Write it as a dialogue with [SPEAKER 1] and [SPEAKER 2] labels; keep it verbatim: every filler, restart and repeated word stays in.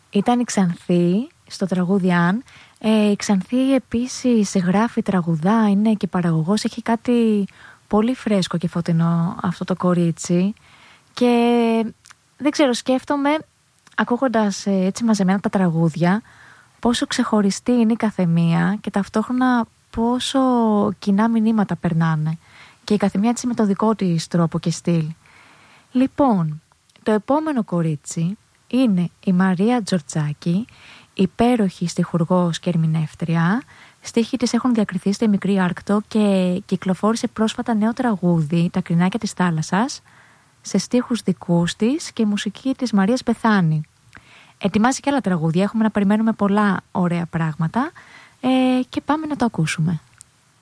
[SPEAKER 1] ήταν η Ξανθή στο τραγούδι Αν. Ε, η Ξανθή επίσης γράφει, τραγουδά, είναι και παραγωγός, έχει κάτι πολύ φρέσκο και φωτεινό αυτό το κορίτσι. Και δεν ξέρω, σκέφτομαι ακούγοντας ε, έτσι μαζεμένα τα τραγούδια πόσο ξεχωριστή είναι η καθεμία και ταυτόχρονα πόσο κοινά μηνύματα περνάνε και η καθεμία έτσι με το δικό της τρόπο και στυλ. Λοιπόν, το επόμενο κορίτσι είναι η Μαρία Τζορτζάκη, υπέροχη στιχουργός και ερμηνεύτρια. Στίχοι της έχουν διακριθεί στη Μικρή Άρκτο και κυκλοφόρησε πρόσφατα νέο τραγούδι, Τα Κρινάκια της Θάλασσας, σε στίχους δικούς της και η μουσική της Μαρίας Μπεθάνη. Ετοιμάζει και άλλα τραγούδια, έχουμε να περιμένουμε πολλά ωραία πράγματα ε, και πάμε να το ακούσουμε.